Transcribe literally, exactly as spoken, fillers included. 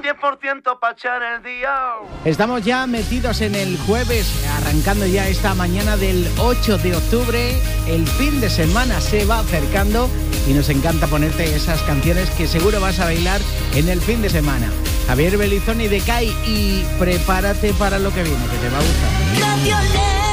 diez por ciento para echar el día. Estamos ya metidos en el jueves, arrancando ya esta mañana del ocho de octubre. El fin de semana se va acercando y nos encanta ponerte esas canciones que seguro vas a bailar en el fin de semana. Javier Belizoni de C A I y prepárate para lo que viene, que te va a gustar.